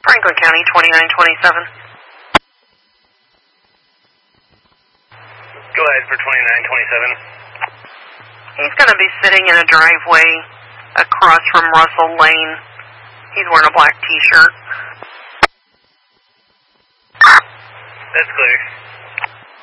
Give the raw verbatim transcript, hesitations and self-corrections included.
Franklin County, twenty-nine twenty-seven. Go ahead for twenty-nine twenty-seven. He's going to be sitting in a driveway across from Russell Lane. He's wearing a black t-shirt. That's clear.